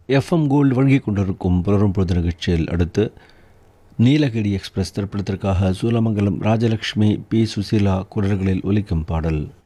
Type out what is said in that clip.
FM gold வழங்கிக் கொண்டிருக்கும் புலரும் பொழுது நிகழ்ச்சியில் அடுத்து நீலகிரி எக்ஸ்பிரஸ் திரைப்படத்திற்காக சூலமங்கலம் ராஜலட்சுமி பி சுசீலா குரல்களில் ஒலிக்கும் பாடல்.